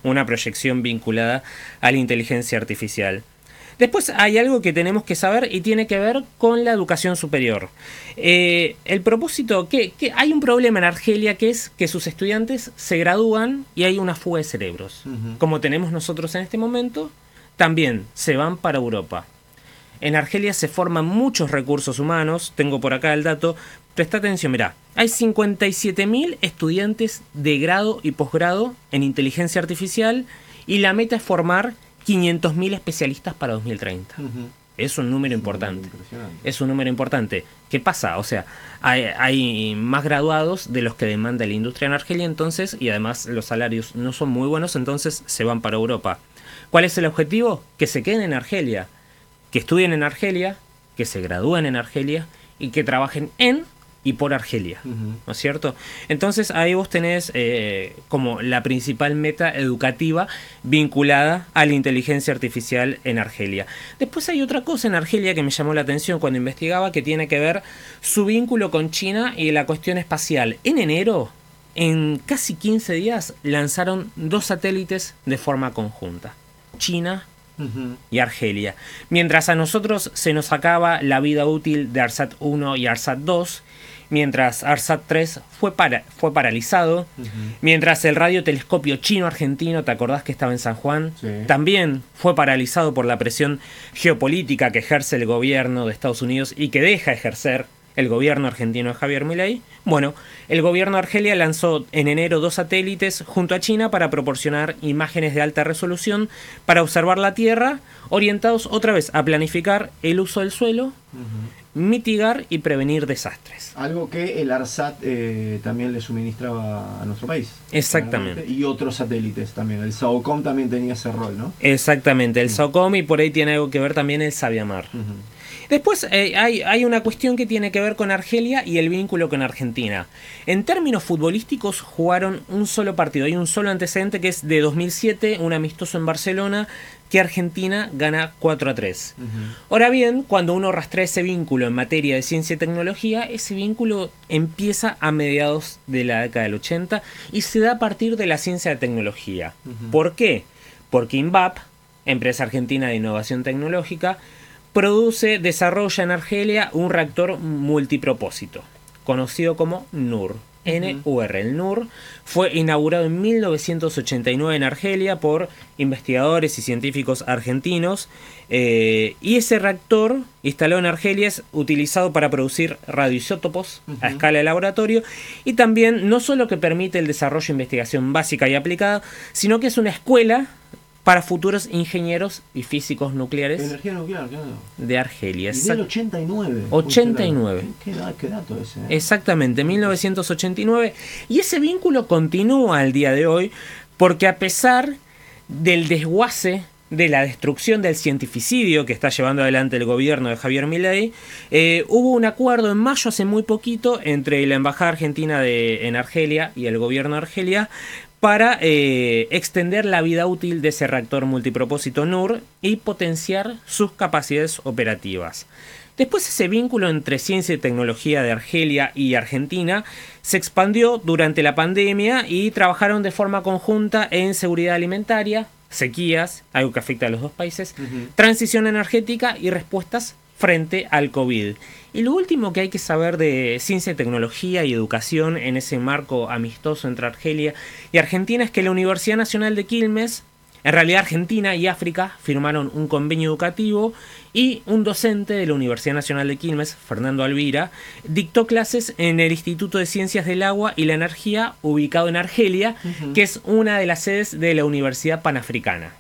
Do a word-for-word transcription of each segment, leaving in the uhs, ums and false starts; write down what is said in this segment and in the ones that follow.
una proyección vinculada a la inteligencia artificial. Después hay algo que tenemos que saber y tiene que ver con la educación superior. Eh, el propósito, que, que hay un problema en Argelia, que es que sus estudiantes se gradúan y hay una fuga de cerebros. Uh-huh. Como tenemos nosotros en este momento, también se van para Europa. En Argelia se forman muchos recursos humanos, tengo por acá el dato, presta atención, mirá, hay cincuenta y siete mil estudiantes de grado y posgrado en inteligencia artificial y la meta es formar quinientos mil especialistas para dos mil treinta. Uh-huh. Es un número importante. Es un número importante. ¿Qué pasa? O sea, hay, hay más graduados de los que demanda la industria en Argelia, entonces, y además los salarios no son muy buenos, entonces se van para Europa. ¿Cuál es el objetivo? Que se queden en Argelia, que estudien en Argelia, que se gradúen en Argelia y que trabajen en y por Argelia, uh-huh. ¿no es cierto? Entonces ahí vos tenés eh, como la principal meta educativa vinculada a la inteligencia artificial en Argelia. Después hay otra cosa en Argelia que me llamó la atención cuando investigaba, que tiene que ver su vínculo con China y la cuestión espacial. En enero, en casi quince días, lanzaron dos satélites de forma conjunta. China Uh-huh. y Argelia. Mientras a nosotros se nos acaba la vida útil de ARSAT uno y ARSAT dos, mientras ARSAT tres fue, para, fue paralizado, uh-huh. mientras el radiotelescopio chino-argentino, ¿te acordás que estaba en San Juan? Sí. También fue paralizado por la presión geopolítica que ejerce el gobierno de Estados Unidos y que deja ejercer el gobierno argentino de Javier Milei. Bueno, el gobierno de Argelia lanzó en enero dos satélites junto a China para proporcionar imágenes de alta resolución para observar la Tierra, orientados otra vez a planificar el uso del suelo, uh-huh. mitigar y prevenir desastres. Algo que el ARSAT eh, también le suministraba a nuestro país. Exactamente. Y otros satélites también. El SAOCOM también tenía ese rol, ¿no? Exactamente, el uh-huh. SAOCOM, y por ahí tiene algo que ver también el Sabiamar. Uh-huh. Después eh, hay, hay una cuestión que tiene que ver con Argelia y el vínculo con Argentina. En términos futbolísticos jugaron un solo partido. Hay un solo antecedente que es de dos mil siete, un amistoso en Barcelona, que Argentina gana cuatro a tres. Uh-huh. Ahora bien, cuando uno rastrea ese vínculo en materia de ciencia y tecnología, ese vínculo empieza a mediados de la década del ochenta y se da a partir de la ciencia de tecnología. Uh-huh. ¿Por qué? Porque INVAP, empresa argentina de innovación tecnológica, produce, desarrolla en Argelia un reactor multipropósito, conocido como NUR. N U R. El NUR fue inaugurado en mil novecientos ochenta y nueve en Argelia por investigadores y científicos argentinos, eh, y ese reactor instalado en Argelia es utilizado para producir radioisótopos uh-huh. a escala de laboratorio, y también no solo que permite el desarrollo de investigación básica y aplicada, sino que es una escuela para futuros ingenieros y físicos nucleares. Energía nuclear, claro. De Argelia. Y del ochenta y nueve. ochenta y nueve. ¿Qué, qué, qué dato ese? ¿eh? Exactamente, mil novecientos ochenta y nueve. Y ese vínculo continúa al día de hoy, porque a pesar del desguace, de la destrucción del cientificidio que está llevando adelante el gobierno de Javier Milei, eh, hubo un acuerdo en mayo, hace muy poquito, entre la Embajada Argentina de, en Argelia y el gobierno de Argelia, para eh, extender la vida útil de ese reactor multipropósito NUR y potenciar sus capacidades operativas. Después ese vínculo entre ciencia y tecnología de Argelia y Argentina se expandió durante la pandemia y trabajaron de forma conjunta en seguridad alimentaria, sequías, algo que afecta a los dos países, uh-huh. transición energética y respuestas frente al COVID. Y lo último que hay que saber de ciencia, tecnología y educación en ese marco amistoso entre Argelia y Argentina es que la Universidad Nacional de Quilmes, en realidad Argentina y África, firmaron un convenio educativo y un docente de la Universidad Nacional de Quilmes, Fernando Alvira, dictó clases en el Instituto de Ciencias del Agua y la Energía, ubicado en Argelia, uh-huh. que es una de las sedes de la Universidad Panafricana.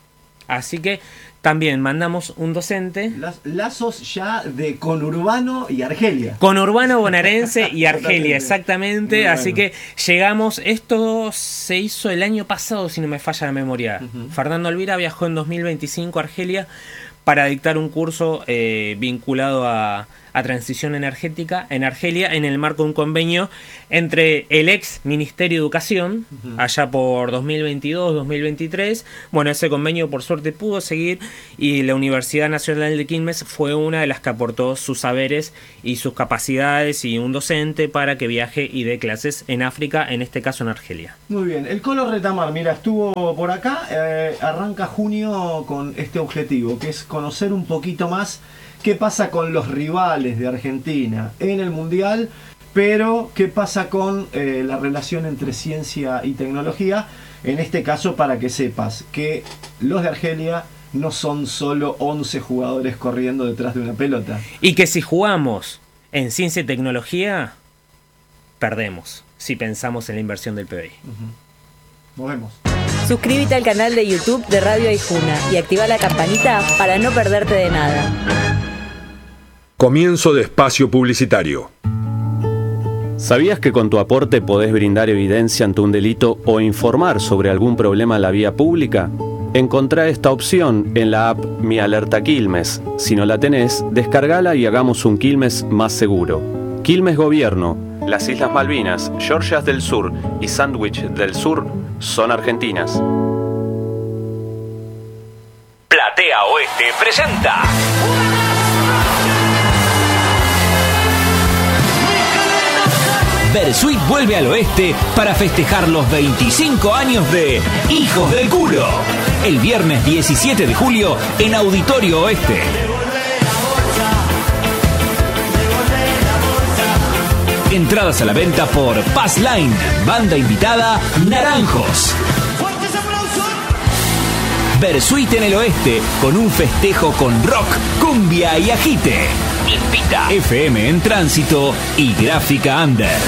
Así que también mandamos un docente. Las, lazos ya de conurbano y Argelia. Conurbano bonaerense y Argelia, exactamente. Bueno. Así que llegamos, esto se hizo el año pasado, si no me falla la memoria. Uh-huh. Fernando Alvira viajó en dos mil veinticinco a Argelia para dictar un curso eh, vinculado a, a transición energética en Argelia en el marco de un convenio entre el ex Ministerio de Educación, uh-huh. allá por dos mil veintidós dos mil veintitrés. Bueno, ese convenio por suerte pudo seguir y la Universidad Nacional de Quilmes fue una de las que aportó sus saberes y sus capacidades y un docente para que viaje y dé clases en África, en este caso en Argelia. Muy bien, el Colo Retamar, mira, estuvo por acá, eh, arranca junio con este objetivo, que es conocer un poquito más qué pasa con los rivales de Argentina en el Mundial, pero qué pasa con eh, la relación entre ciencia y tecnología, en este caso para que sepas que los de Argelia no son solo once jugadores corriendo detrás de una pelota. Y que si jugamos en ciencia y tecnología, perdemos, si pensamos en la inversión del P B I. Uh-huh. Nos vemos. Suscríbete al canal de YouTube de Radio Aijuna y activa la campanita para no perderte de nada. Comienzo de espacio publicitario. ¿Sabías que con tu aporte podés brindar evidencia ante un delito o informar sobre algún problema en la vía pública? Encontrá esta opción en la app Mi Alerta Quilmes. Si no la tenés, descargala y hagamos un Quilmes más seguro. Quilmes Gobierno, las Islas Malvinas, Georgias del Sur y Sandwich del Sur son argentinas. Platea Oeste presenta Versuit vuelve al oeste para festejar los veinticinco años de Hijos del Culo. El viernes diecisiete de julio en Auditorio Oeste. Entradas a la venta por Passline. Banda invitada Naranjos. Versuit en el oeste con un festejo con rock, cumbia y agite. Invita F M en Tránsito y Gráfica Under.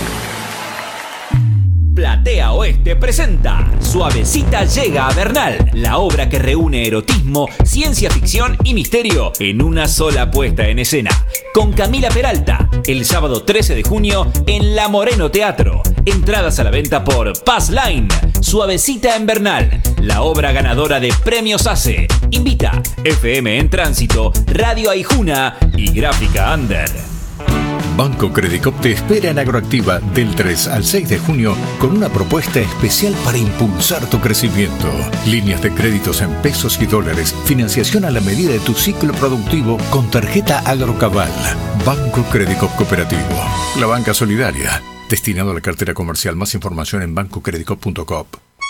Platea Oeste presenta Suavecita llega a Bernal, la obra que reúne erotismo, ciencia ficción y misterio en una sola puesta en escena. Con Camila Peralta, el sábado trece de junio en La Moreno Teatro. Entradas a la venta por Passline. Suavecita en Bernal, la obra ganadora de Premios A C E. Invita F M en Tránsito, Radio Aijuna y Gráfica Under. Banco Credicop te espera en Agroactiva del tres al seis de junio con una propuesta especial para impulsar tu crecimiento. Líneas de créditos en pesos y dólares, financiación a la medida de tu ciclo productivo con tarjeta Agrocabal. Banco Credicop Cooperativo, la banca solidaria, destinado a la cartera comercial. Más información en banco credicop punto com.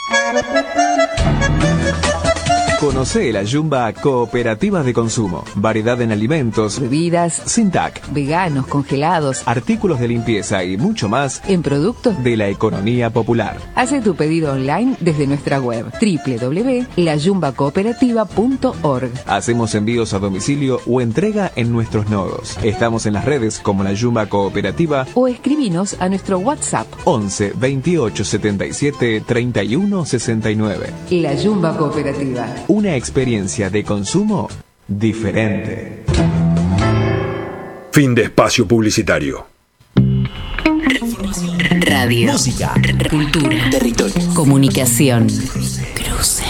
Conoce la Yumba Cooperativa de Consumo. Variedad en alimentos, bebidas, sin T A C, veganos, congelados, artículos de limpieza y mucho más en productos de la economía popular. Hace tu pedido online desde nuestra web doble u doble u doble u punto la yumba cooperativa punto org. Hacemos envíos a domicilio o entrega en nuestros nodos. Estamos en las redes como la Yumba Cooperativa o escribinos a nuestro WhatsApp once veintiocho setenta y siete treinta y uno sesenta y nueve. La Yumba Cooperativa. Una experiencia de consumo diferente. Fin de espacio publicitario. Radio. Música. Cultura. Territorio. Comunicación. Cruce.